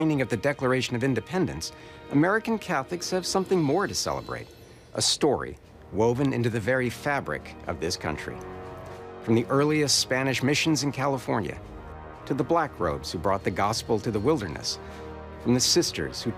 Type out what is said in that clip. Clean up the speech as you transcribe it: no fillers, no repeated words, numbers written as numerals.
of the Declaration of Independence, American Catholics have something more to celebrate, a story woven into the very fabric of this country. From the earliest Spanish missions in California, to the black robes who brought the gospel to the wilderness, from the sisters who